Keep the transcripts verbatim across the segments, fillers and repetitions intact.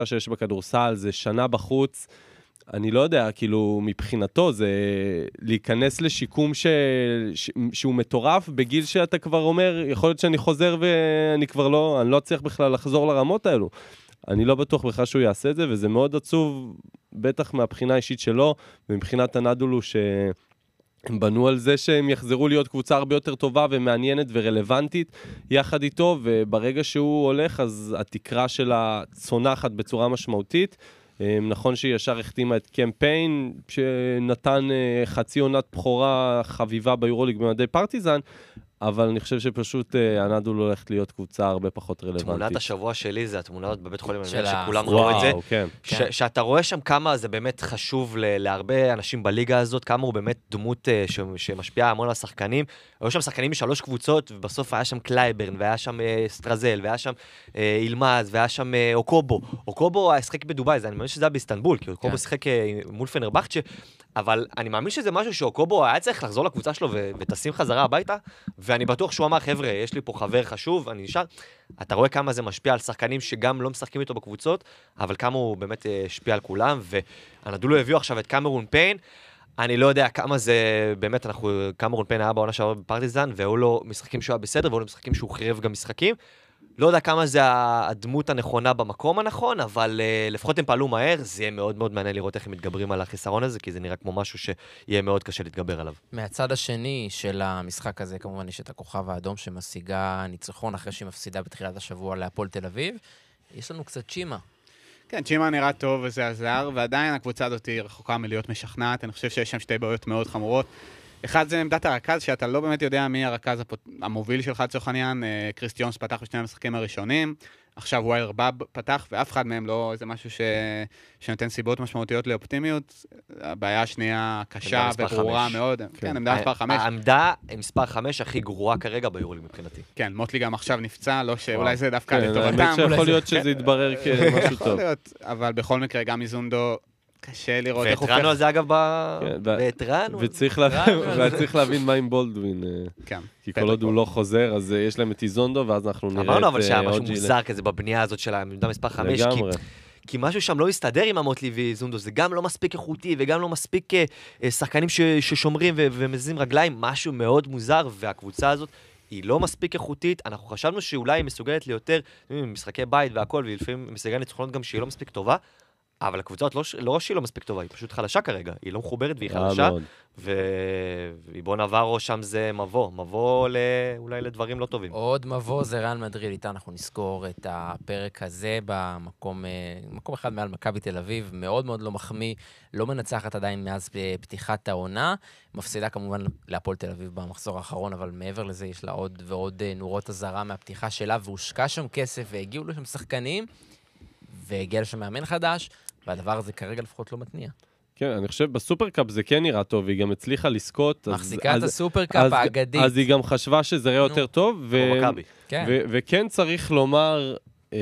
שיש בכדורסל, זה שנה בחוץ, אני לא יודע, כאילו, מבחינתו, זה להיכנס לשיקום ש... ש... שהוא מטורף, בגיל שאתה כבר אומר, יכול להיות שאני חוזר ואני כבר לא, אני לא צריך בכלל לחזור לרמות האלו. אני לא בטוח בכלל שהוא יעשה את זה, וזה מאוד עצוב, בטח מהבחינה האישית שלו, ומבחינת הנדולו שהם בנו על זה שהם יחזרו להיות קבוצה הרבה יותר טובה ומעניינת ורלוונטית יחד איתו, וברגע שהוא הולך, אז התקרה שלה צונחת בצורה משמעותית. נכון שהיא ישר החתימה את קמפיין, שנתן חצי עונת בחורה חביבה ביורוליג במדי פרטיזן, אבל אני חושב שפשוט הנדולו הולכת להיות קבוצה הרבה פחות רלוונטית. תמונת השבוע שלי זה התמונות בבית חולים, שכולם ראו את זה. שאתה רואה שם כמה זה באמת חשוב להרבה אנשים בליגה הזאת, כמה הוא באמת דמות שמשפיעה המון על השחקנים. היו שם שחקנים משלוש קבוצות, ובסוף היה שם קלייברן, והיה שם סטרזל, והיה שם אילמז, והיה שם אוקובו. אוקובו השחק בדובאי, אני מאמין שזה היה באיסטנבול, כי אוקובו שחק מול פנרבחצ'ה, אבל אני מאמין שזה משהו שאוקובו היה צריך לחזור לקבוצה שלו ותשים חזרה הביתה, ואני בטוח שהוא אמר, חבר'ה, יש לי פה חבר חשוב, אני נשאר. אתה רואה כמה זה משפיע על שחקנים שגם לא משחקים איתו בקבוצות, אבל כמה הוא באמת השפיע על כולם, והנדולו הביאו עכשיו את קמרון פיין, אני לא יודע כמה זה, באמת, אנחנו, קמרון פיין היה בעונה שעברה בפרטיזן, והיו לו משחקים שהוא היה בסדר, והיו לו משחקים שהוא חירב גם משחקים. לא יודע כמה זה הדמות הנכונה במקום הנכון, אבל uh, לפחות הם פעלו מהר, זה יהיה מאוד מאוד מעניין לראות איך הם מתגברים על החיסרון הזה, כי זה נראה כמו משהו שיהיה מאוד קשה להתגבר עליו. מהצד השני של המשחק הזה, כמובן יש את הכוכב האדום שמשיגה ניצחון אחרי שהיא מפסידה בתחילת השבוע להפועל תל אביב. יש לנו קצת צ'ימה. כן, צ'ימה נראה טוב וזה עזר, ועדיין הקבוצה הזאת היא רחוקה מלהיות משכנעת. אני חושב שיש שם שתי בעיות מאוד חמורות. אחד זה עמדת הרכז, שאתה לא באמת יודע מי הרכז המוביל שלך לצורך העניין. קריסטיונס פתח בשני המשחקים הראשונים, עכשיו ווייר באב פתח, ואף אחד מהם לא איזה משהו ש... שנותן סיבות משמעותיות לאופטימיות. הבעיה השנייה קשה וברורה מאוד. כן, עמדה מספר חמש. העמדה מספר חמש הכי גרועה כרגע ביורוליג מבחינתי. כן, מוטלי גם עכשיו נפצע, לא שאולי זה דווקא לטובתם. האמת שיכול להיות שזה יתברר כמשהו טוב. אבל בכל מקרה, גם איזונדו קשה לראות איך והתרענו על זה אגב והתרענו. וצריך להבין מה עם בולדווין. כי כל עוד הוא לא חוזר, אז יש להם את איזונדו, ואז אנחנו נראה את אמרנו אבל שהיה משהו מוזר כזה בבנייה הזאת של העמדה מספר חמש, כי משהו שם לא יסתדר עם המוטלי ואיזונדו, זה גם לא מספיק איכותי, וגם לא מספיק שחקנים ששומרים ומזיזים רגליים, משהו מאוד מוזר, והקבוצה הזאת היא לא מספיק איכותית. אנחנו חשבנו שאולי היא מסוגלת ליותר משחקי בית והכל, ולפעמים מסגרת ניצחונות גם שהיא לא מספיק טובה, אבל הקבוצה לא, לא שהיא לא מספיק טובה, היא פשוט חלשה כרגע, היא לא מחוברת והיא חלשה, ובוא נעברו שם זה מבוא, מבוא אולי לדברים לא טובים. עוד מבוא זה ריאל מדריד, איתה אנחנו נזכור את הפרק הזה במקום, מקום אחד מעל מכבי תל אביב, מאוד מאוד לא מחמיא, לא מנצחת עדיין מאז פתיחת העונה, מפסידה כמובן להפועל תל אביב במחזור האחרון, אבל מעבר לזה יש לה עוד ועוד נורות הזרה מהפתיחה שלה, והושקע שם כסף והגיעו לשם שחקנים, והגיע לשם מאמן חדש, והדבר הזה כרגע לפחות לא מתניע. כן, אני חושב בסופרקאפ זה כן נראה טוב, היא גם הצליחה לזכות. מחזיקה את הסופרקאפ האגדית. אז היא גם חשבה שזה ראה יותר טוב, וכן צריך לומר,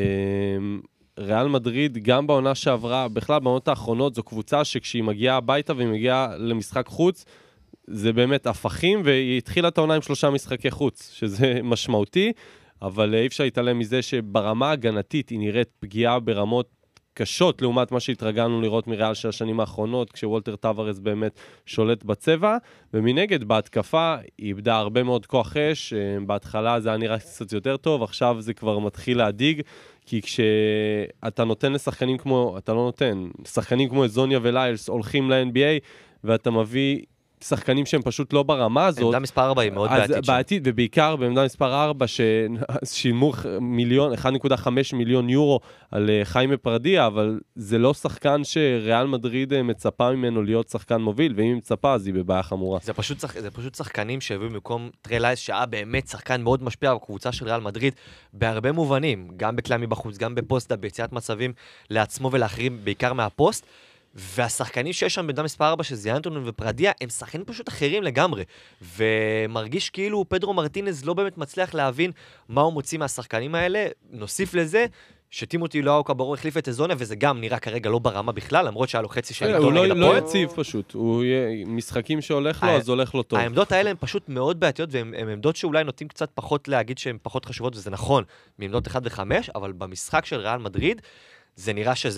ריאל מדריד, גם בעונה שעברה, בכלל בעונות האחרונות, זו קבוצה שכשהיא מגיעה הביתה והיא מגיעה למשחק חוץ, זה באמת הפכים, והיא התחילה את העונה עם שלושה משחקי חוץ, שזה משמעותי, אבל אי אפשר להתעלם מזה שברמה הגנתית היא נראית פגיעה ברמות קשות לעומת מה שהתרגלנו לראות מריאל של השנים האחרונות, כשוולטר טווארס באמת שולט בצבע, ומנגד בהתקפה היא איבדה הרבה מאוד כוח אש, בהתחלה זה היה נראה קצת יותר טוב, עכשיו זה כבר מתחיל להדיג, כי כשאתה נותן לשחקנים כמו, אתה לא נותן, שחקנים כמו זוניה וליילס הולכים ל-אן בי איי, ואתה מביא שחקנים שהם פשוט לא ברמה הזאת. עמדה מספר ארבע היא מאוד בעתיד שם. בעתיד, ובעיקר בעמדה מספר ארבע, ששילמו מיליון, אחד נקודה חמש מיליון יורו על חיימה פרדיה, אבל זה לא שחקן שריאל מדריד מצפה ממנו להיות שחקן מוביל, ואם היא מצפה, אז היא בבעיה חמורה. זה פשוט, זה פשוט שחקנים שהביאו במקום טרלייס, שהיה באמת שחקן מאוד משפיע בקבוצה של ריאל מדריד, בהרבה מובנים, גם בקלמי בחוץ, גם בפוסט, ביציאת מצבים לעצמו ולאחרים, בעיקר מהפוסט, והשחקנים שיש שם בעמדה מספר ארבע, שזה אנטונין ופרדיה, הם שחקנים פשוט אחרים לגמרי. ומרגיש כאילו פדרו מרטינז לא באמת מצליח להבין מה הוא מוציא מהשחקנים האלה. נוסיף לזה שטימותי לא קברו החליף את הזונה, וזה גם נראה כרגע לא ברמה בכלל, למרות שהיה לו חצי של הוא לא יציב פשוט. הוא יהיה משחקים שהולך לו, אז הולך לו טוב. העמדות האלה הן פשוט מאוד בעתיות, והן עמדות שאולי נוטים קצת פחות להגיד שהן פחות חשובות, וזה נכון, מעמדות אחת וחמש, אבל במשחק של ריאל מדריד, זה נראה שזה